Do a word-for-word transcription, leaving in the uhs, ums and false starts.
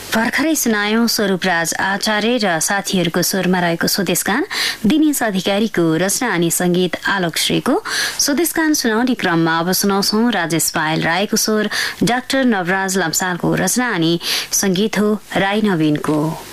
भर्खरै सुनायौं स्वरूपराज आचार्य र साथीहरूको स्वरमा रहेको स्वदेशगान दिनेश अधिकारीको रचना अनि संगीत आलोक श्रीको। स्वदेशगान सुनाउने क्रममा अब सुनाउँछौं राजेश पायल राईको स्वर, डाक्टर नवराज लम्सालको रचना अनि संगीत हो राई नवीनको।